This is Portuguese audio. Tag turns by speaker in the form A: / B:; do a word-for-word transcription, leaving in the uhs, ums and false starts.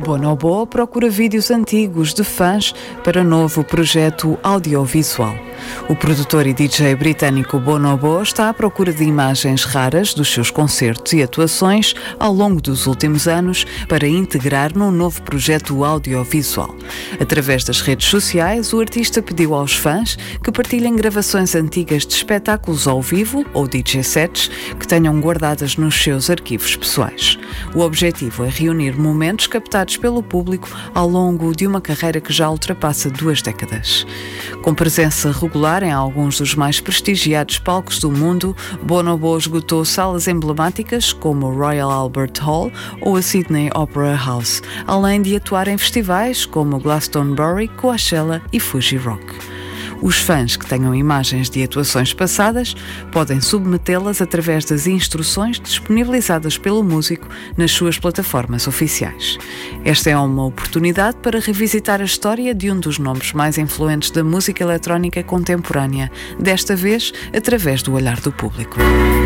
A: Bonobo procura vídeos antigos de fãs para novo projeto audiovisual. O produtor e D J britânico Bonobo está à procura de imagens raras dos seus concertos e atuações ao longo dos últimos anos para integrar num novo projeto audiovisual. Através das redes sociais, o artista pediu aos fãs que partilhem gravações antigas de espetáculos ao vivo ou D J sets que tenham guardadas nos seus arquivos pessoais. O objetivo é reunir momentos captados pelo público ao longo de uma carreira que já ultrapassa duas décadas. Com presença regular em alguns dos mais prestigiados palcos do mundo, Bonobo esgotou salas emblemáticas como o Royal Albert Hall ou a Sydney Opera House, além de atuar em festivais como Glastonbury, Coachella e Fuji Rock. Os fãs que tenham imagens de atuações passadas podem submetê-las através das instruções disponibilizadas pelo músico nas suas plataformas oficiais. Esta é uma oportunidade para revisitar a história de um dos nomes mais influentes da música eletrónica contemporânea, desta vez através do olhar do público.